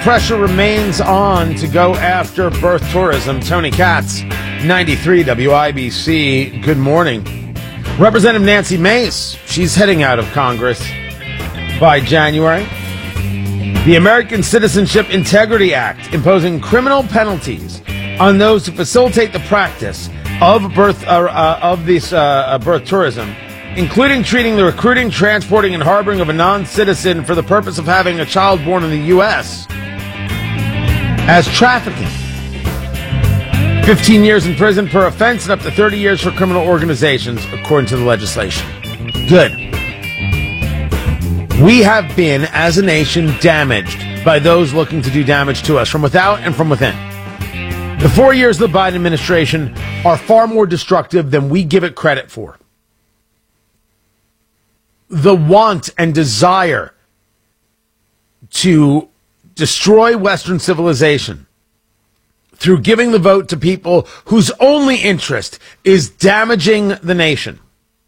pressure remains on to go after birth tourism. Tony Katz, 93 WIBC. Good morning. Representative Nancy Mace, she's heading out of Congress by January. The American Citizenship Integrity Act imposing criminal penalties on those who facilitate the practice of birth tourism, including treating the recruiting, transporting, and harboring of a non-citizen for the purpose of having a child born in the U.S. as trafficking. 15 years in prison per offense and up to 30 years for criminal organizations, according to the legislation. Good. We have been, as a nation, damaged by those looking to do damage to us from without and from within. The 4 years of the Biden administration are far more destructive than we give it credit for. The want and desire to destroy Western civilization through giving the vote to people whose only interest is damaging the nation.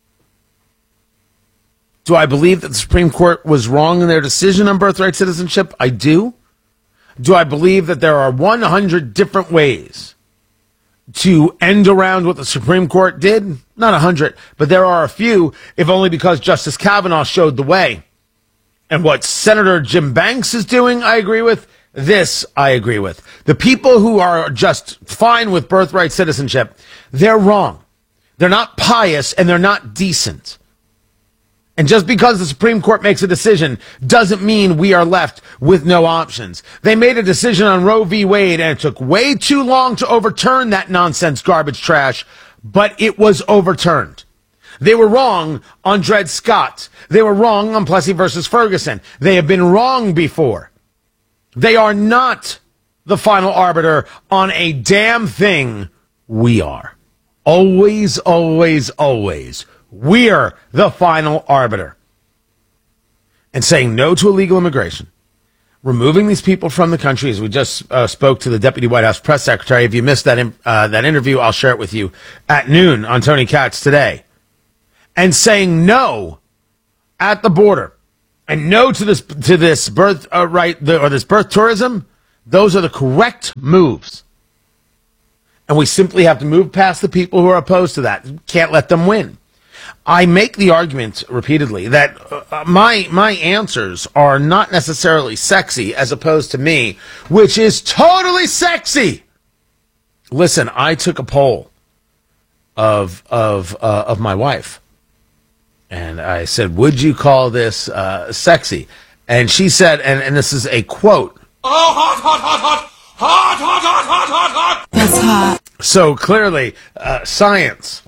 Do I believe that the Supreme Court was wrong in their decision on birthright citizenship? I do. Do I believe that there are 100 different ways to end around what the Supreme Court did? Not 100, but there are a few, if only because Justice Kavanaugh showed the way. And what Senator Jim Banks is doing, I agree with. This, I agree with. The people who are just fine with birthright citizenship, they're wrong. They're not pious and they're not decent. And just because the Supreme Court makes a decision doesn't mean we are left with no options. They made a decision on Roe v. Wade, and it took way too long to overturn that nonsense garbage trash, but it was overturned. They were wrong on Dred Scott. They were wrong on Plessy versus Ferguson. They have been wrong before. They are not the final arbiter on a damn thing. We are. Always, always, always. We're the final arbiter. And saying no to illegal immigration, removing these people from the country, as we just spoke to the Deputy White House Press Secretary. If you missed that interview, I'll share it with you at noon on Tony Katz today. And saying no at the border and no to this birth this birth tourism. Those are the correct moves. And we simply have to move past the people who are opposed to that. Can't let them win. I make the argument repeatedly that my answers are not necessarily sexy as opposed to me, which is totally sexy. Listen, I took a poll of my wife, and I said, "Would you call this sexy?" And she said, and this is a quote. Oh, hot, hot, hot, hot, hot, hot, hot, hot, hot, hot. That's hot. So clearly, science.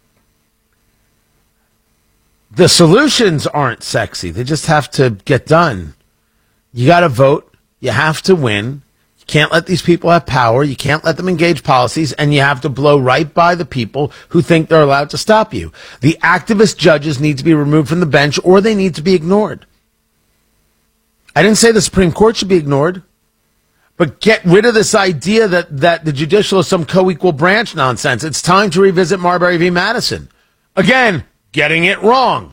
The solutions aren't sexy. They just have to get done. You got to vote. You have to win. You can't let these people have power. You can't let them engage policies. And you have to blow right by the people who think they're allowed to stop you. The activist judges need to be removed from the bench, or they need to be ignored. I didn't say the Supreme Court should be ignored. But get rid of this idea that the judicial is some co-equal branch nonsense. It's time to revisit Marbury v. Madison. Again, getting it wrong.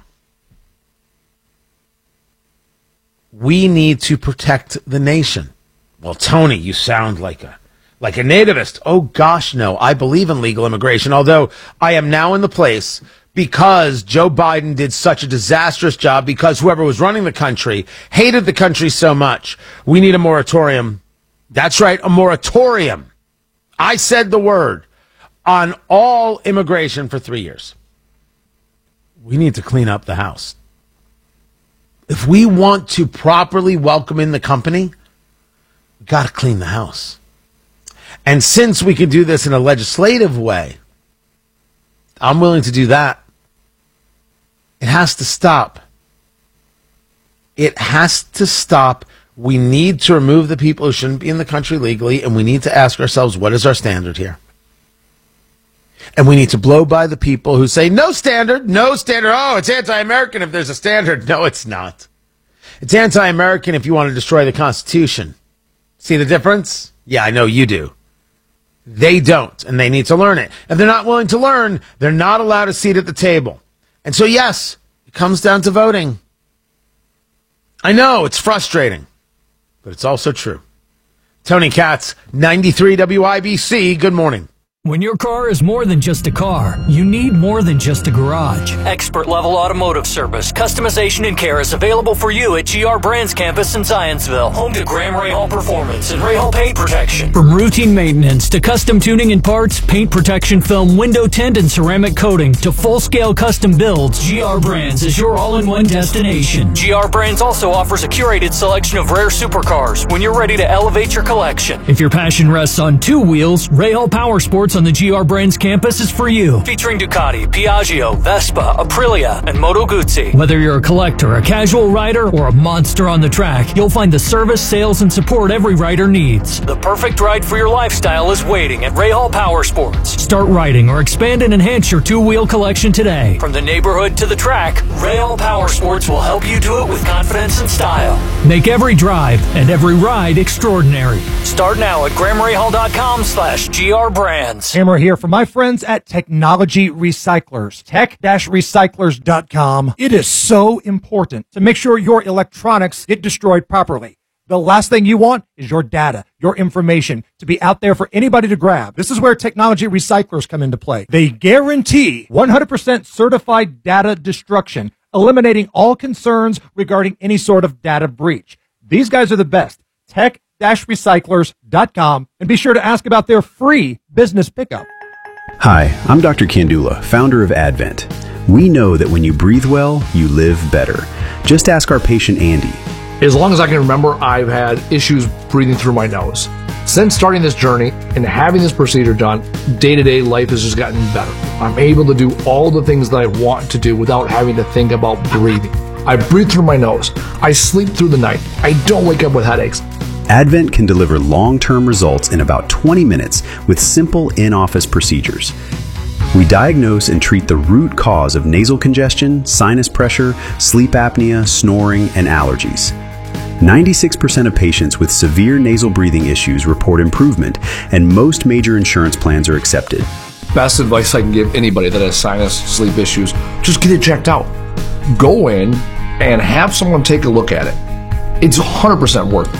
We need to protect the nation. Well, Tony, you sound like a nativist. Oh, gosh, no. I believe in legal immigration, although I am now in the place because Joe Biden did such a disastrous job, because whoever was running the country hated the country so much. We need a moratorium. That's right, a moratorium. I said the word on all immigration for 3 years. We need to clean up the house. If we want to properly welcome in the company, we've got to clean the house. And since we can do this in a legislative way, I'm willing to do that. It has to stop. It has to stop. We need to remove the people who shouldn't be in the country legally, and we need to ask ourselves, what is our standard here? And we need to blow by the people who say, no standard, no standard. Oh, it's anti-American if there's a standard. No, it's not. It's anti-American if you want to destroy the Constitution. See the difference? Yeah, I know you do. They don't, and they need to learn it. If they're not willing to learn, they're not allowed a seat at the table. And so, yes, it comes down to voting. I know, it's frustrating, but it's also true. Tony Katz, 93 WIBC. Good morning. When your car is more than just a car, you need more than just a garage. Expert-level automotive service, customization, and care is available for you at GR Brands campus in Zionsville, home to Graham Rahal Performance and Rahal Paint Protection. From routine maintenance to custom tuning and parts, paint protection film, window tint, and ceramic coating to full-scale custom builds, GR Brands is your all-in-one destination. GR Brands also offers a curated selection of rare supercars when you're ready to elevate your collection. If your passion rests on two wheels, Rahal Power Sports on the GR Brands campus is for you. Featuring Ducati, Piaggio, Vespa, Aprilia, and Moto Guzzi. Whether you're a collector, a casual rider, or a monster on the track, you'll find the service, sales, and support every rider needs. The perfect ride for your lifestyle is waiting at Rahal Power Sports. Start riding or expand and enhance your two-wheel collection today. From the neighborhood to the track, Rahal Power Sports will help you do it with confidence and style. Make every drive and every ride extraordinary. Start now at GrahamRahal.com/GRBrands. Hammer here for my friends at Technology Recyclers, tech-recyclers.com. It is so important to make sure your electronics get destroyed properly. The last thing you want is your data, your information to be out there for anybody to grab. This is where Technology Recyclers come into play. They guarantee 100% certified data destruction, eliminating all concerns regarding any sort of data breach. These guys are the best. Tech-recyclers.com, and be sure to ask about their free business pickup. Hi, I'm Dr. Kandula, founder of Advent. We know that when you breathe well, you live better. Just ask our patient Andy. As long as I can remember, I've had issues breathing through my nose. Since starting this journey and having this procedure done, day-to-day life has just gotten better. I'm able to do all the things that I want to do without having to think about breathing. I breathe through my nose. I sleep through the night. I don't wake up with headaches. Advent can deliver long-term results in about 20 minutes with simple in-office procedures. We diagnose and treat the root cause of nasal congestion, sinus pressure, sleep apnea, snoring, and allergies. 96% of patients with severe nasal breathing issues report improvement, and most major insurance plans are accepted. Best advice I can give anybody that has sinus, sleep issues, just get it checked out. Go in and have someone take a look at it. It's 100% worth it.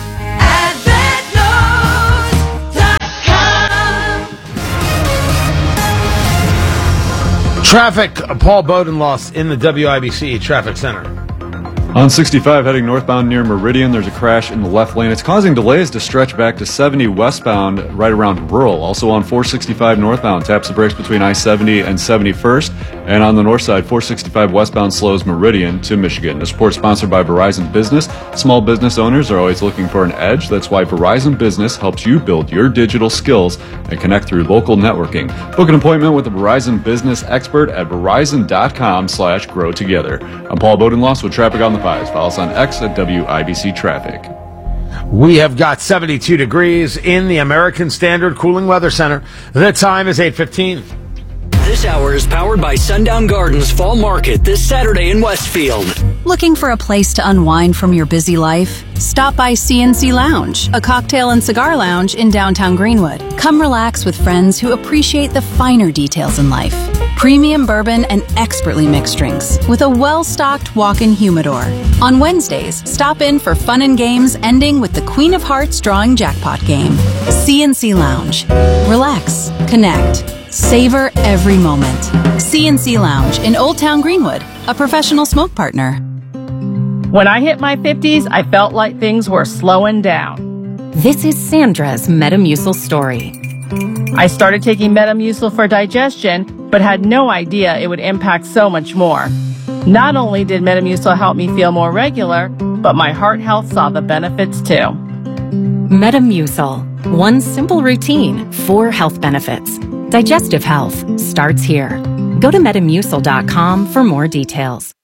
Traffic, Paul Bodenloss in the WIBC Traffic Center. On 65 heading northbound near Meridian, there's a crash in the left lane. It's causing delays to stretch back to 70 westbound right around Rural. Also on 465 northbound, taps the brakes between I-70 and 71st. And on the north side, 465 westbound slows Meridian to Michigan. This report sponsored by Verizon Business. Small business owners are always looking for an edge. That's why Verizon Business helps you build your digital skills and connect through local networking. Book an appointment with a Verizon Business expert at verizon.com/growtogether. I'm Paul Bodenloss with Traffic on the Fives. Follow us on X at WIBC Traffic. We have got 72 degrees in the American Standard Cooling Weather Center. The time is 8:15. This hour is powered by Sundown Gardens Fall Market this Saturday in Westfield. Looking for a place to unwind from your busy life? Stop by CNC Lounge, a cocktail and cigar lounge in downtown Greenwood. Come relax with friends who appreciate the finer details in life. Premium bourbon and expertly mixed drinks with a well-stocked walk-in humidor. On Wednesdays, stop in for fun and games ending with the Queen of Hearts drawing jackpot game. CNC Lounge. Relax, connect, savor every moment. CNC Lounge in Old Town Greenwood, a professional smoke partner. When I hit my 50s, I felt like things were slowing down. This is Sandra's Metamucil story. I started taking Metamucil for digestion, but had no idea it would impact so much more. Not only did Metamucil help me feel more regular, but my heart health saw the benefits too. Metamucil. One simple routine, 4 health benefits. Digestive health starts here. Go to Metamucil.com for more details.